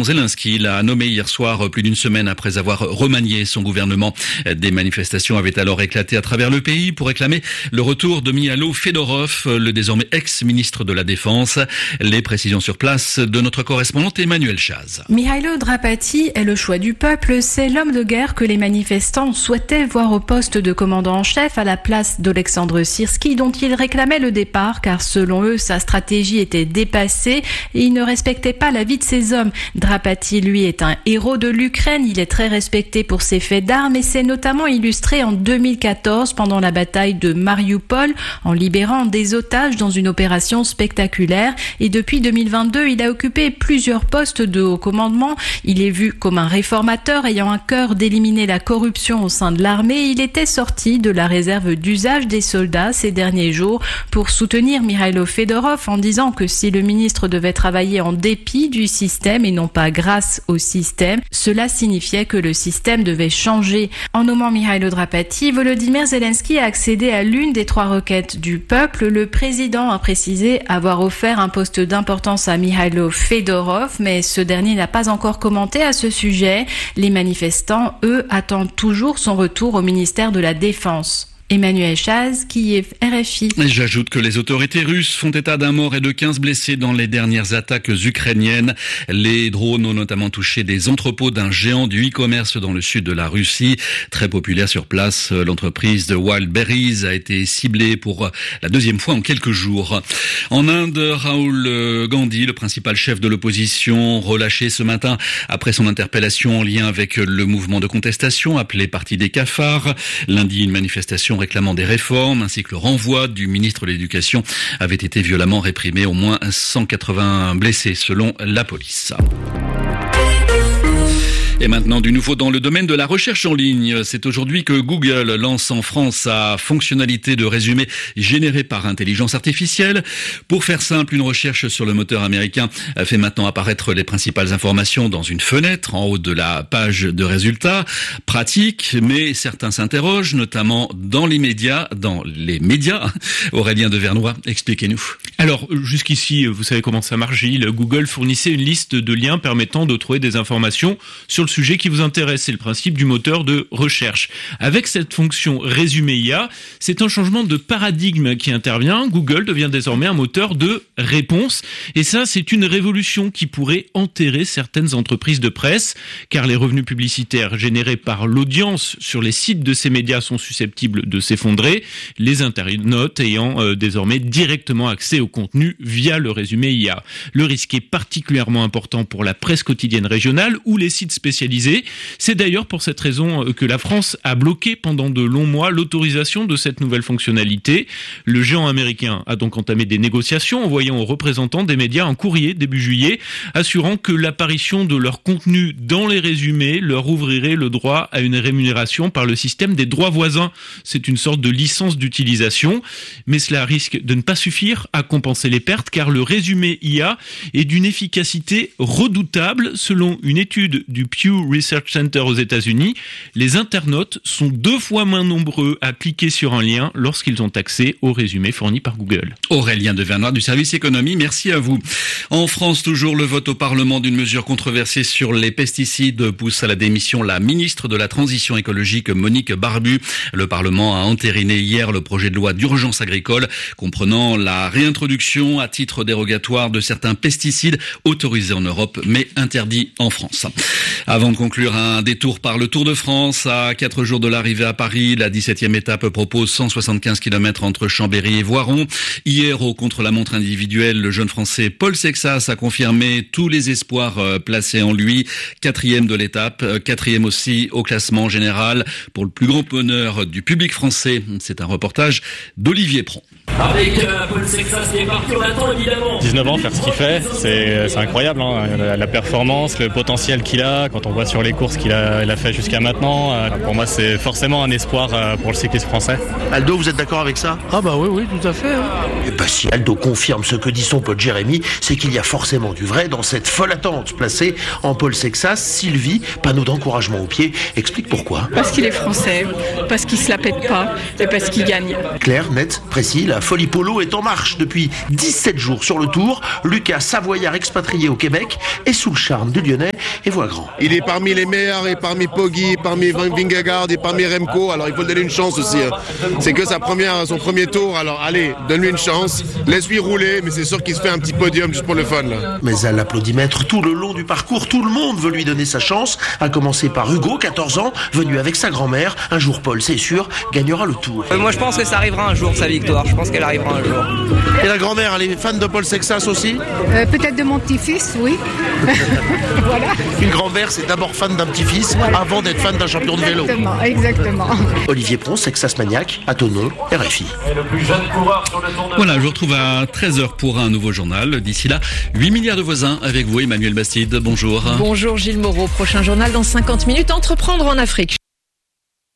président Zelensky l'a nommé hier soir, plus d'une semaine après avoir remanié son gouvernement. Des manifestations avaient alors éclaté à travers le pays pour réclamer le retour de Mihailo Fedorov, le désormais ex-ministre de la Défense. Les précisions sur place de notre correspondante Emmanuel Chaz. Mihailo Drapati est le choix du peuple. C'est l'homme de guerre que les manifestants souhaitaient voir au poste de commandant en chef à la place d'Olexandre Syrski, dont ils réclamaient le départ car selon eux, sa stratégie était dépassée et il ne respectait pas la vie de ses hommes. Drapati, lui, est un héros de l'Ukraine. Il est très respecté pour ses faits d'armes et s'est notamment illustré en 2014 pendant la bataille de Mariupol en libérant des otages dans une opération spectaculaire. Et depuis 2022, il a occupé plusieurs postes de haut commandement. Il est vu comme un réformateur ayant à cœur d'éliminer la corruption au sein de l'armée. Il était sorti de la réserve d'usage des soldats ces derniers jours pour soutenir Mihailo Fedorov en disant que si le ministre devait travailler en dépit du système et non pas grâce au système, cela signifiait que le système devait changer. En nommant Mihailo Drapati, Volodymyr Zelensky a accédé à l'une des 3 requêtes du peuple. Le président a précisé avoir offert un poste d'importance à Mihailo Fedorov, mais ce dernier n'a pas encore commenté à ce sujet. Les manifestants, eux, attendent toujours son retour au ministère de la Défense. Emmanuel Chaz, Kiev, RFI. J'ajoute que les autorités russes font état d'un mort et de 15 blessés dans les dernières attaques ukrainiennes. Les drones ont notamment touché des entrepôts d'un géant du e-commerce dans le sud de la Russie. Très populaire sur place, l'entreprise de Wildberries a été ciblée pour la 2e fois en quelques jours. En Inde, Rahul Gandhi, le principal chef de l'opposition, relâché ce matin après son interpellation en lien avec le mouvement de contestation appelé Parti des cafards. Lundi, une manifestation réclamant des réformes ainsi que le renvoi du ministre de l'Éducation avait été violemment réprimé. Au moins 180 blessés selon la police. Et maintenant, du nouveau dans le domaine de la recherche en ligne. C'est aujourd'hui que Google lance en France sa fonctionnalité de résumé généré par intelligence artificielle. Pour faire simple, une recherche sur le moteur américain fait maintenant apparaître les principales informations dans une fenêtre en haut de la page de résultats. Pratique, mais certains s'interrogent, notamment dans les médias. Aurélien Devernois, expliquez-nous. Alors, jusqu'ici, vous savez comment ça marche, Gilles. Google fournissait une liste de liens permettant de trouver des informations sur le sujet qui vous intéresse. C'est le principe du moteur de recherche. Avec cette fonction résumé IA, c'est un changement de paradigme qui intervient. Google devient désormais un moteur de réponse. Et ça, c'est une révolution qui pourrait enterrer certaines entreprises de presse, car les revenus publicitaires générés par l'audience sur les sites de ces médias sont susceptibles de s'effondrer, les internautes ayant désormais directement accès au contenu via le résumé IA. Le risque est particulièrement important pour la presse quotidienne régionale ou les sites spécialisés. C'est d'ailleurs pour cette raison que la France a bloqué pendant de longs mois l'autorisation de cette nouvelle fonctionnalité. Le géant américain a donc entamé des négociations, envoyant aux représentants des médias un courrier début juillet, assurant que l'apparition de leur contenu dans les résumés leur ouvrirait le droit à une rémunération par le système des droits voisins. C'est une sorte de licence d'utilisation, mais cela risque de ne pas suffire à compenser les pertes, car le résumé IA est d'une efficacité redoutable. Selon une étude du Pew Research Center aux États-Unis, les internautes sont 2 fois moins nombreux à cliquer sur un lien lorsqu'ils ont accès au résumé fourni par Google. Aurélien Devernois du service économie, merci à vous. En France, toujours le vote au Parlement d'une mesure controversée sur les pesticides pousse à la démission la ministre de la Transition écologique Monique Barbu. Le Parlement a entériné hier le projet de loi d'urgence agricole comprenant la réintroduction à titre dérogatoire de certains pesticides autorisés en Europe mais interdits en France. Avant de conclure, un détour par le Tour de France. À 4 jours de l'arrivée à Paris, la 17e étape propose 175 km entre Chambéry et Voiron. Hier, au contre-la-montre individuel, le jeune Français Paul Sexas a confirmé tous les espoirs placés en lui. 4e de l'étape, 4e aussi au classement général. Pour le plus grand bonheur du public français, c'est un reportage d'Olivier Pron. Avec Paul Sexas qui est parti, on attend évidemment. 19 ans, faire ce qu'il fait, c'est incroyable, hein. La performance, le potentiel qu'il a, quand Quand on voit sur les courses qu'il a fait jusqu'à maintenant, pour moi c'est forcément un espoir pour le cyclisme français. Aldo, vous êtes d'accord avec ça ? Ah bah oui, tout à fait. Et bah si Aldo confirme ce que dit son pote Jérémy, c'est qu'il y a forcément du vrai dans cette folle attente placée en Paul Sexas. Sylvie, panneau d'encouragement au pied, explique pourquoi. Parce qu'il est français, parce qu'il se la pète pas et parce qu'il gagne. Clair, net, précis, la folie polo est en marche depuis 17 jours sur le Tour. Lucas, savoyard expatrié au Québec, est sous le charme du Lyonnais et voit grand. Il est parmi les meilleurs, et parmi Poggi, parmi Vingegaard, et parmi Remco, alors il faut lui donner une chance aussi. C'est que son premier tour, alors allez, donne-lui une chance, laisse-lui rouler, mais c'est sûr qu'il se fait un petit podium juste pour le fun. Là. Mais à l'applaudimètre, tout le long du parcours, tout le monde veut lui donner sa chance, à commencer par Hugo, 14 ans, venu avec sa grand-mère. Un jour, Paul, c'est sûr, gagnera le Tour. Moi je pense que ça arrivera un jour, sa victoire, je pense qu'elle arrivera un jour. Et la grand-mère, elle est fan de Paul Sexas aussi ? Peut-être de mon petit-fils, oui. Voilà. Une grand-mère, c'est d'abord fan d'un petit-fils, avant d'être fan d'un champion de vélo. Exactement. Olivier Pron, Sexas Maniac, à Thonon, RFI. Voilà, je vous retrouve à 13h pour un nouveau journal. D'ici là, 8 milliards de voisins avec vous, Emmanuel Bastide. Bonjour. Bonjour Gilles Moreau. Prochain journal dans 50 minutes. Entreprendre en Afrique.